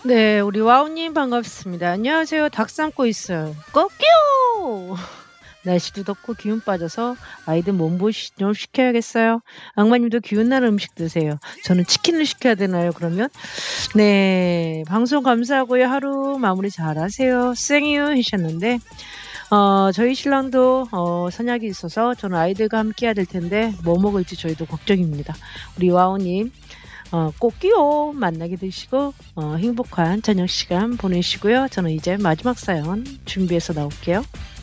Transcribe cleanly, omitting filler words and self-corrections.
네. 우리 와우님 반갑습니다. 안녕하세요. 닭 삶고 있어요. 꺼끼요. 날씨도 덥고 기운 빠져서 아이들 몸보신 좀 시켜야겠어요. 악마님도 기운 나는 음식 드세요. 저는 치킨을 시켜야 되나요 그러면? 네. 방송 감사하고요. 하루 마무리 잘하세요. 생유 하셨는데 저희 신랑도 선약이 있어서 저는 아이들과 함께 해야 될 텐데 뭐 먹을지 저희도 걱정입니다. 우리 와우님 꼭 끼요 만나게 되시고 행복한 저녁 시간 보내시고요. 저는 이제 마지막 사연 준비해서 나올게요.